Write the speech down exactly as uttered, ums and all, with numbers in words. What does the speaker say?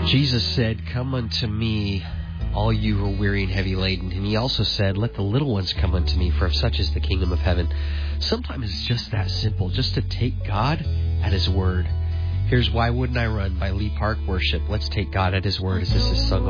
Jesus said, "Come unto me, all you who are weary and heavy laden." And he also said, "Let the little ones come unto me, for of such is the kingdom of heaven." Sometimes it's just that simple, just to take God at His word. Here's "Why Wouldn't I Run" by Lee Park Worship. Let's take God at His word as this is sung